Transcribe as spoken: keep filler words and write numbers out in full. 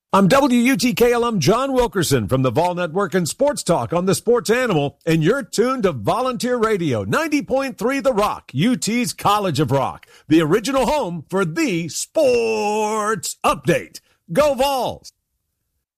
I'm W U T K alum John Wilkerson from the Vol Network and Sports Talk on the Sports Animal, and you're tuned to Volunteer Radio, ninety point three The Rock, U T's College of Rock, the original home for the Sports Update. Go Vols!